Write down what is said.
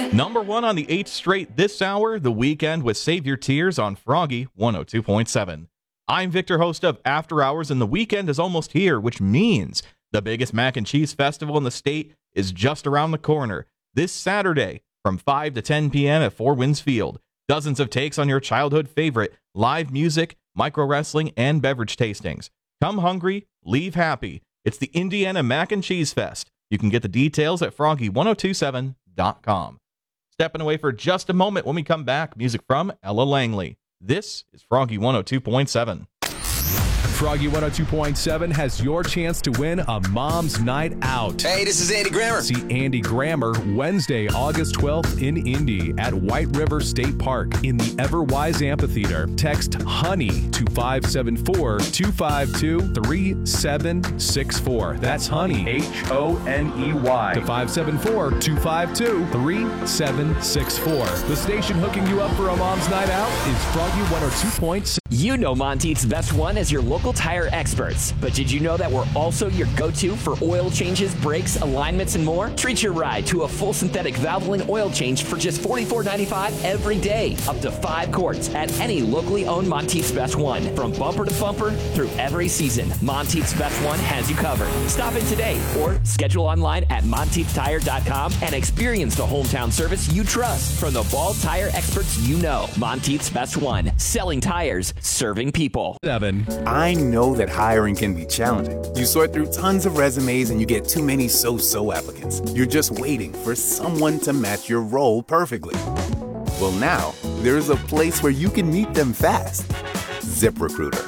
Number one on the 8th straight this hour, The Weekend with Save Your Tears on Froggy 102.7. I'm Victor, host of After Hours, and the weekend is almost here, which means the biggest mac and cheese festival in the state is just around the corner. This Saturday from 5 to 10 p.m. at Four Winds Field. Dozens of takes on your childhood favorite, live music, micro wrestling, and beverage tastings. Come hungry, leave happy. It's the Indiana Mac and Cheese Fest. You can get the details at froggy1027.com. Stepping away for just a moment. When we come back, music from Ella Langley. This is Froggy 102.7. Froggy 102.7 has your chance to win a Mom's Night Out. Hey, this is Andy Grammer. See Andy Grammer Wednesday, August 12th in Indy at White River State Park in the Everwise Amphitheater. Text HONEY to 574-252-3764. That's HONEY, H-O-N-E-Y, to 574-252-3764. The station hooking you up for a Mom's Night Out is Froggy 102.7. You know Monteith's Best One as your local tire experts, but did you know that we're also your go-to for oil changes, brakes, alignments, and more? Treat your ride to a full synthetic Valvoline oil change for just $44.95 every day, up to 5 quarts at any locally owned Monteith's Best One. From bumper to bumper through every season, Monteith's Best One has you covered. Stop in today or schedule online at MonteithTire.com and experience the hometown service you trust from the bald tire experts you know. Monteith's Best One, selling tires, serving people. 7. I know that hiring can be challenging. You sort through tons of resumes and you get too many so-so applicants. You're just waiting for someone to match your role perfectly. Well, now, there's a place where you can meet them fast. ZipRecruiter.